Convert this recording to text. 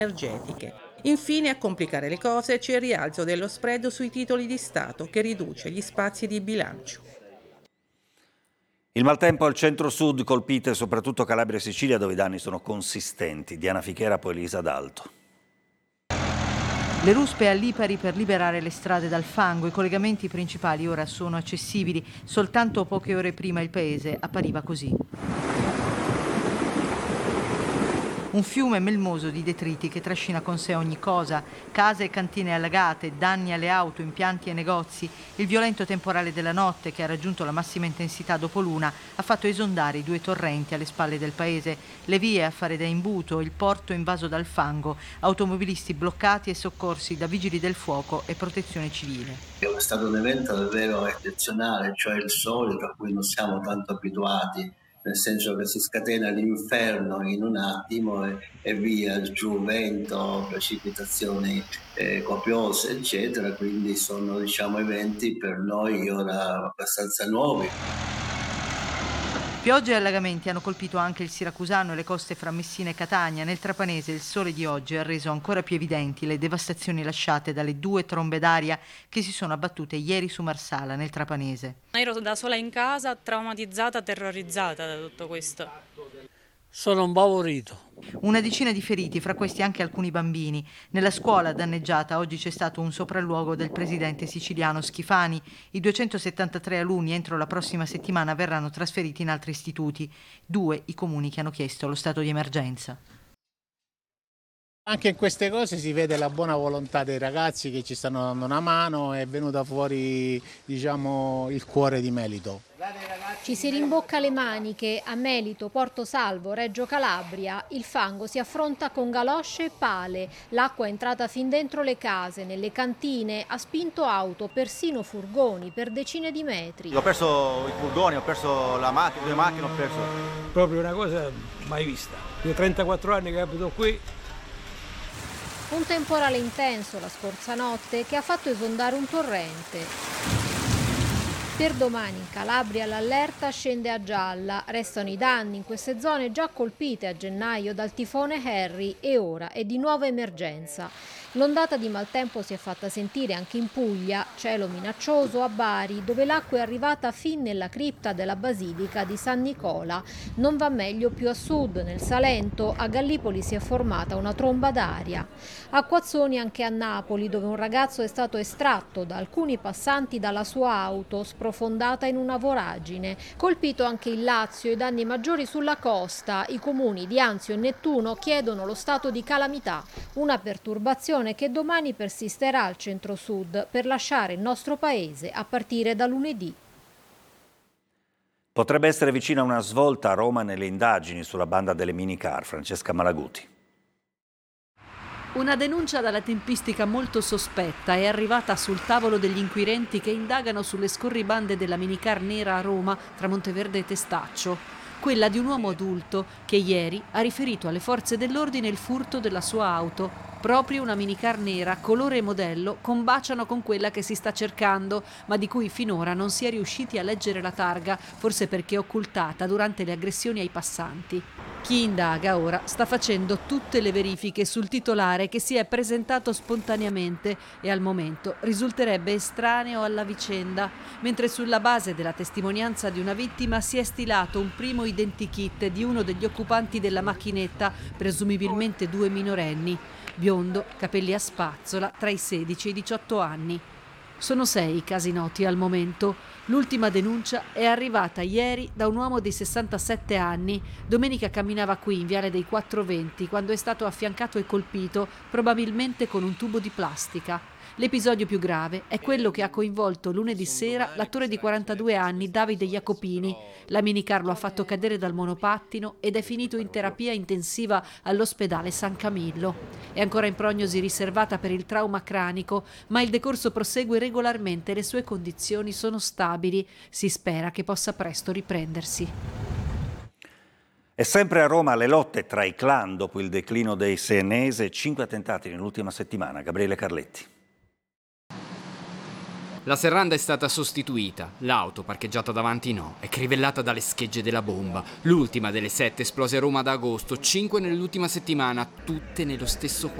energetiche. Infine, a complicare le cose, c'è il rialzo dello spread sui titoli di Stato che riduce gli spazi di bilancio. Il maltempo al centro-sud, colpite soprattutto Calabria e Sicilia, dove i danni sono consistenti. Diana Fichera, poi Elisa D'Alto. Le ruspe a Lipari per liberare le strade dal fango. I collegamenti principali ora sono accessibili. Soltanto poche ore prima il paese appariva così. Un fiume melmoso di detriti che trascina con sé ogni cosa, case e cantine allagate, danni alle auto, impianti e negozi. Il violento temporale della notte, che ha raggiunto la massima intensità dopo l'una, ha fatto esondare i 2 torrenti alle spalle del paese, le vie a fare da imbuto, il porto invaso dal fango, automobilisti bloccati e soccorsi da vigili del fuoco e protezione civile. È stato un evento davvero eccezionale, cioè il solito a cui non siamo tanto abituati, nel senso che si scatena l'inferno in un attimo e via giù vento, precipitazioni copiose, eccetera. Quindi sono, eventi per noi ora abbastanza nuovi. Piogge e allagamenti hanno colpito anche il Siracusano e le coste fra Messina e Catania. Nel Trapanese il sole di oggi ha reso ancora più evidenti le devastazioni lasciate dalle 2 trombe d'aria che si sono abbattute ieri su Marsala, nel Trapanese. Ero da sola in casa, traumatizzata, terrorizzata da tutto questo. Sono impaurito. Una decina di feriti, fra questi anche alcuni bambini. Nella scuola danneggiata oggi c'è stato un sopralluogo del presidente siciliano Schifani. I 273 alunni entro la prossima settimana verranno trasferiti in altri istituti. 2 i comuni che hanno chiesto lo stato di emergenza. Anche in queste cose si vede la buona volontà dei ragazzi che ci stanno dando una mano, è venuta fuori il cuore di Melito. Ci si rimbocca le maniche a Melito, Porto Salvo, Reggio Calabria. Il fango si affronta con galosce e pale. L'acqua è entrata fin dentro le case, nelle cantine, ha spinto auto, persino furgoni per decine di metri. Ho perso i furgoni, ho perso la macchina, 2 macchine ho perso. Proprio una cosa mai vista. Io 34 anni che abito qui. Un temporale intenso la scorsa notte che ha fatto esondare un torrente. Per domani in Calabria l'allerta scende a gialla. Restano i danni in queste zone già colpite a gennaio dal tifone Harry e ora è di nuovo emergenza. L'ondata di maltempo si è fatta sentire anche in Puglia, cielo minaccioso a Bari, dove l'acqua è arrivata fin nella cripta della Basilica di San Nicola. Non va meglio più a sud, nel Salento, a Gallipoli si è formata una tromba d'aria. Acquazzoni anche a Napoli, dove un ragazzo è stato estratto da alcuni passanti dalla sua auto, sprofondata in una voragine. Colpito anche il Lazio, i danni maggiori sulla costa. I comuni di Anzio e Nettuno chiedono lo stato di calamità, una perturbazione che domani persisterà al centro-sud per lasciare il nostro paese a partire da lunedì. Potrebbe essere vicina una svolta a Roma nelle indagini sulla banda delle minicar. Francesca Malaguti. Una denuncia dalla tempistica molto sospetta è arrivata sul tavolo degli inquirenti che indagano sulle scorribande della minicar nera a Roma tra Monteverde e Testaccio. Quella di un uomo adulto che ieri ha riferito alle forze dell'ordine il furto della sua auto. Proprio una minicar nera, colore e modello, combaciano con quella che si sta cercando, ma di cui finora non si è riusciti a leggere la targa, forse perché occultata durante le aggressioni ai passanti. Chi indaga ora sta facendo tutte le verifiche sul titolare che si è presentato spontaneamente e al momento risulterebbe estraneo alla vicenda, mentre sulla base della testimonianza di una vittima si è stilato un primo identikit di uno degli occupanti della macchinetta, presumibilmente 2 minorenni. Biondo, capelli a spazzola, tra i 16 e i 18 anni. Sono 6 i casi noti al momento. L'ultima denuncia è arrivata ieri da un uomo di 67 anni. Domenica camminava qui in Viale dei 420 quando è stato affiancato e colpito, probabilmente con un tubo di plastica. L'episodio più grave è quello che ha coinvolto lunedì sera l'attore di 42 anni Davide Jacopini. La minicar lo ha fatto cadere dal monopattino ed è finito in terapia intensiva all'ospedale San Camillo. È ancora in prognosi riservata per il trauma cranico, ma il decorso prosegue regolarmente e le sue condizioni sono stabili. Si spera che possa presto riprendersi. E sempre a Roma le lotte tra i clan dopo il declino dei Senese, 5 attentati nell'ultima settimana. Gabriele Carletti. La serranda è stata sostituita, l'auto parcheggiata davanti no, è crivellata dalle schegge della bomba. L'ultima delle 7 esplose a Roma ad agosto, 5 nell'ultima settimana, tutte nello stesso quartiere.